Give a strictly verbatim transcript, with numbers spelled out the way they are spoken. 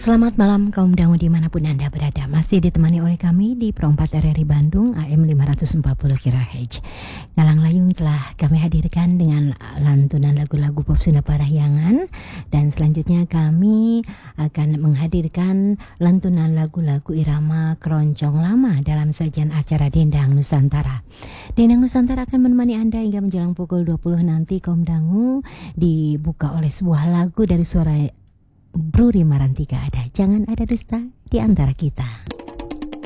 Selamat malam kaum dangu dimanapun Anda berada. Masih ditemani oleh kami di Pro empat R R I Bandung A M lima ratus empat puluh kHz. Galang Layung telah kami hadirkan dengan lantunan lagu-lagu pop Sunda Parahyangan. Dan selanjutnya kami akan menghadirkan lantunan lagu-lagu irama keroncong lama dalam sajian acara Dendang Nusantara. Dendang Nusantara akan menemani Anda hingga menjelang pukul dua puluh nanti kaum dangu, dibuka oleh sebuah lagu dari suara Bro Rima Rantika. Ada Jangan Ada Dusta di Antara Kita.